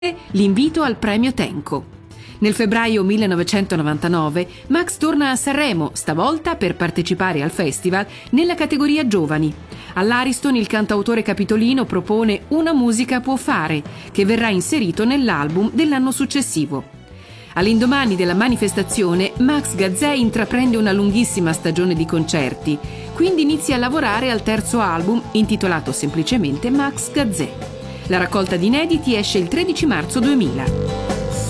L'invito al premio Tenco. Nel febbraio 1999 Max torna a Sanremo, stavolta per partecipare al festival nella categoria Giovani. All'Ariston il cantautore capitolino propone Una musica può fare, che verrà inserito nell'album dell'anno successivo. All'indomani della manifestazione, Max Gazzè intraprende una lunghissima stagione di concerti, quindi inizia a lavorare al terzo album, intitolato semplicemente Max Gazzè. La raccolta di inediti esce il 13 marzo 2000.